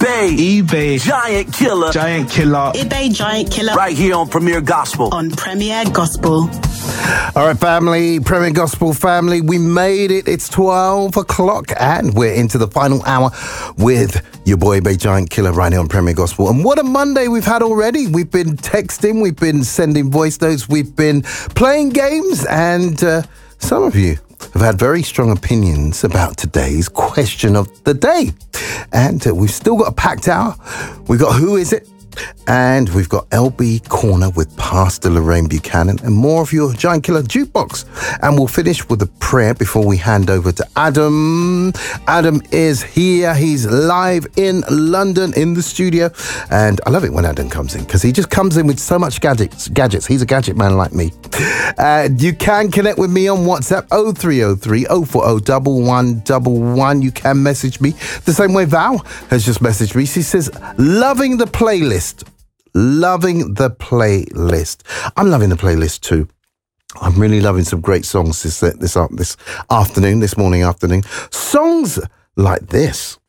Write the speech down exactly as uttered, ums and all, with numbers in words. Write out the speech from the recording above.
eBay. eBay. Giant Killer. Giant Killer. eBay Giant Killer. Right here on Premier Gospel. On Premier Gospel. All right, family, Premier Gospel family, we made it. It's twelve o'clock and we're into the final hour with your boy, eBay Giant Killer, right here on Premier Gospel. And what a Monday we've had already. We've been texting, we've been sending voice notes, we've been playing games, and uh, some of you have had very strong opinions about today's question of the day. And uh, we've still got a packed hour. We've got Who Is It? And we've got L B Corner with Pastor Lorraine Buchanan and more of your Giant Killer Jukebox. And we'll finish with a prayer before we hand over to Adam. Adam is here. He's live in London in the studio. And I love it when Adam comes in because he just comes in with so much gadgets. Gadgets. He's a gadget man like me. Uh, you can connect with me on WhatsApp oh three oh three, oh four oh, one one one one. You can message me the same way Val has just messaged me. She says, loving the playlist. Loving the playlist. I'm loving the playlist too. I'm really loving some great songs this this this afternoon, this morning afternoon. Songs like this.